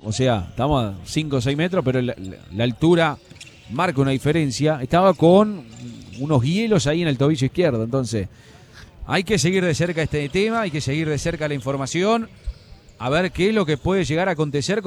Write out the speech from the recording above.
o sea, estamos a 5 o 6 metros, pero la altura marca una diferencia. Estaba con unos hielos ahí en el tobillo izquierdo, entonces hay que seguir de cerca este tema, hay que seguir de cerca la información, a ver qué es lo que puede llegar a acontecer